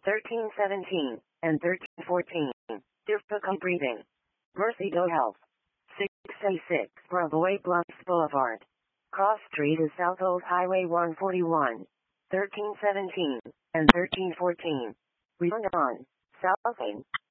1317, and 1314. Difficult breathing. Mercy Do Health. 6A6 Broadway Bluffs Boulevard. Cross Street is South Old Highway 141. 1317, and 1314. Return on. South Main.